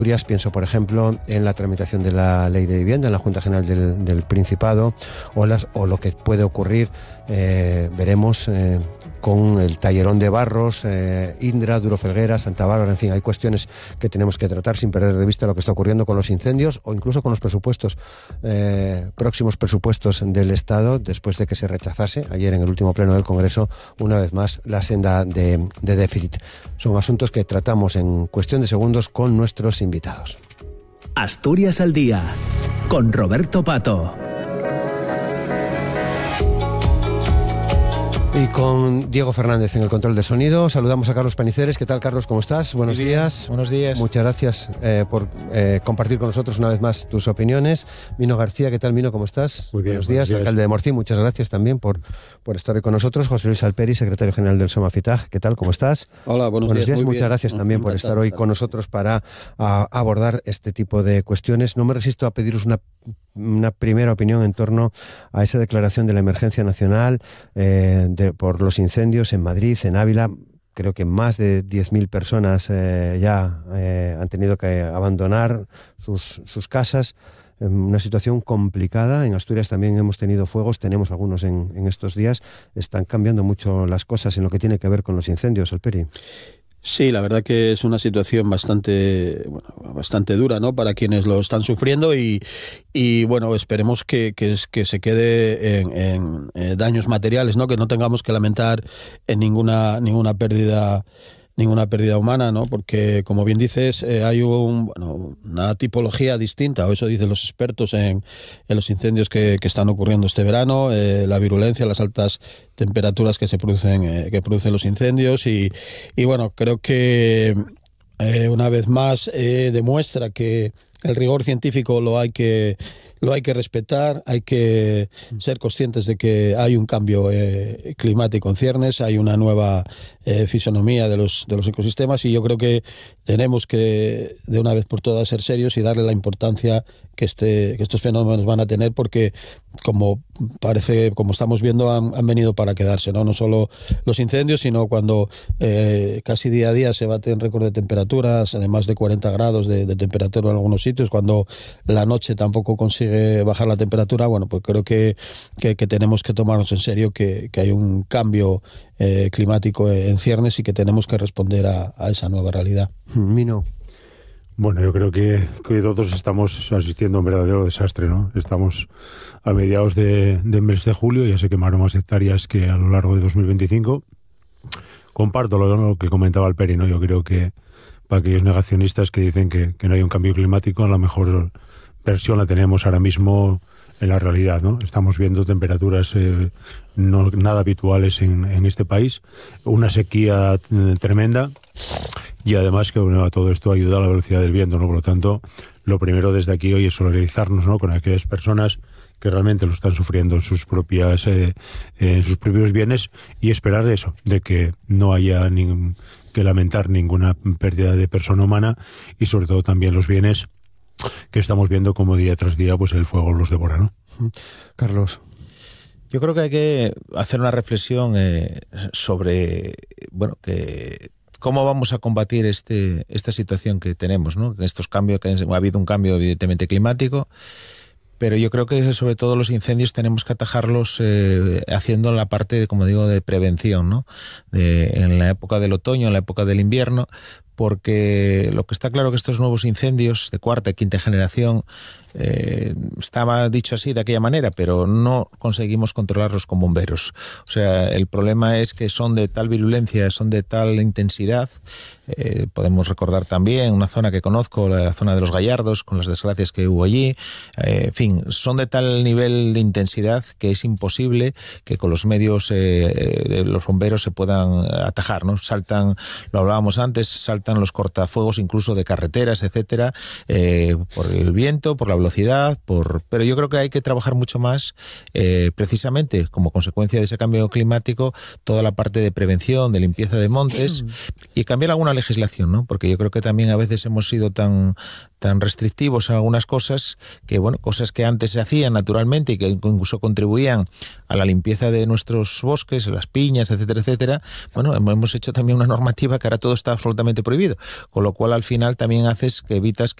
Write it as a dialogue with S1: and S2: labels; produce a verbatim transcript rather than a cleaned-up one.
S1: Pienso, por ejemplo, en la tramitación de la Ley de Vivienda en la Junta General del, del Principado o, las, o lo que puede ocurrir, eh, veremos, eh, con el Tallerón de Barros, eh, Indra, Duro Felguera, Santa Bárbara, en fin, hay cuestiones que tenemos que tratar sin perder de vista lo que está ocurriendo con los incendios o incluso con los presupuestos, eh, próximos presupuestos del Estado, después de que se rechazase ayer en el último pleno del Congreso, una vez más, la senda de, de déficit. Son asuntos que tratamos en cuestión de segundos con nuestros invitados.
S2: Asturias al día, con Roberto Pato.
S1: Y con Diego Fernández en el control de sonido. Saludamos a Carlos Paniceres. ¿Qué tal, Carlos? ¿Cómo estás? Buenos
S3: Muy bien.
S1: días.
S3: Buenos días.
S1: Muchas gracias eh, por eh, compartir con nosotros una vez más tus opiniones. Mino García, ¿qué tal, Mino? ¿Cómo estás?
S3: Muy bien.
S1: Buenos días.
S3: Buenos días.
S1: Alcalde de Morcín, muchas gracias también por, por estar hoy con nosotros. José Luis Alperi, secretario general del SOMAFITAG. ¿Qué tal? ¿Cómo estás?
S4: Hola, buenos,
S1: buenos días.
S4: días. Muy
S1: muchas
S4: bien.
S1: gracias también por estar hoy con nosotros para a, abordar este tipo de cuestiones. No me resisto a pediros una una primera opinión en torno a esa declaración de la emergencia nacional eh, de, por los incendios en Madrid, en Ávila. Creo que más de diez mil personas eh, ya eh, han tenido que abandonar sus, sus casas. Eh, una situación complicada. En Asturias también hemos tenido fuegos, tenemos algunos en, en estos días. Están cambiando mucho las cosas en lo que tiene que ver con los incendios, Alperi.
S4: Sí, la verdad que es una situación bastante, bueno, bastante dura, ¿no? Para quienes lo están sufriendo y, y bueno, esperemos que, que, que se quede en, en, en daños materiales, ¿no? Que no tengamos que lamentar en ninguna, ninguna pérdida. ninguna pérdida humana, ¿no? Porque, como bien dices, eh, hay un, bueno, una tipología distinta, o eso dicen los expertos en, en los incendios que, que están ocurriendo este verano, eh, la virulencia, las altas temperaturas que se producen, eh, que producen los incendios y, y bueno, creo que eh, una vez más eh, demuestra que el rigor científico lo hay que lo hay que respetar, hay que ser conscientes de que hay un cambio eh, climático en ciernes, hay una nueva eh, fisonomía de los de los ecosistemas y yo creo que tenemos que de una vez por todas ser serios y darle la importancia que este que estos fenómenos van a tener porque como parece, como estamos viendo, han, han venido para quedarse, ¿no? No solo los incendios, sino cuando eh, casi día a día se baten récord de temperaturas, de más de cuarenta grados de, de temperatura en algunos sitios, cuando la noche tampoco consigue bajar la temperatura, bueno, pues creo que, que, que tenemos que tomarnos en serio que, que hay un cambio eh, climático en ciernes y que tenemos que responder a, a esa nueva realidad.
S1: Mino.
S3: Bueno, yo creo que, que todos estamos asistiendo a un verdadero desastre, ¿no? Estamos a mediados de, de mes de julio, ya se quemaron más hectáreas que a lo largo de dos mil veinticinco. Comparto lo, lo que comentaba Alperi, ¿no? Yo creo que para aquellos negacionistas que dicen que, que no hay un cambio climático, a la mejor versión la tenemos ahora mismo en la realidad, ¿no? Estamos viendo temperaturas eh, no nada habituales en, en este país, una sequía eh, tremenda y además que bueno, a todo esto ayuda a la velocidad del viento, ¿no? Por lo tanto, lo primero desde aquí hoy es solidarizarnos, ¿no? Con aquellas personas que realmente lo están sufriendo en sus propias eh, en sus propios bienes y esperar de eso, de que no haya ningún, que lamentar ninguna pérdida de persona humana y sobre todo también los bienes que estamos viendo como día tras día pues el fuego los devora, ¿no?
S1: Carlos.
S5: Yo creo que hay que hacer una reflexión eh, sobre, bueno, que cómo vamos a combatir este esta situación que tenemos, ¿no? Estos cambios, que ha habido un cambio evidentemente climático, pero yo creo que sobre todo los incendios tenemos que atajarlos eh, haciendo la parte, de, como digo, de prevención, ¿no? De, en la época del otoño, en la época del invierno, porque lo que está claro que estos nuevos incendios de cuarta y quinta generación, eh, estaba dicho así de aquella manera, pero no conseguimos controlarlos con bomberos. O sea, el problema es que son de tal virulencia, son de tal intensidad. Eh, podemos recordar también una zona que conozco, la zona de los Gallardos, con las desgracias que hubo allí. Eh, en fin, son de tal nivel de intensidad que es imposible que con los medios eh, de los bomberos se puedan atajar, ¿no? Saltan, lo hablábamos antes, saltan los cortafuegos incluso de carreteras, etcétera, eh, por el viento, por la velocidad, por pero yo creo que hay que trabajar mucho más eh, precisamente como consecuencia de ese cambio climático, toda la parte de prevención, de limpieza de montes y cambiar alguna legislación, ¿no? Porque yo creo que también a veces hemos sido tan tan restrictivos en algunas cosas, que bueno, cosas que antes se hacían naturalmente y que incluso contribuían a la limpieza de nuestros bosques, las piñas, etcétera, etcétera. Bueno, hemos hecho también una normativa que ahora todo está absolutamente prohibido, con lo cual al final también haces que evitas que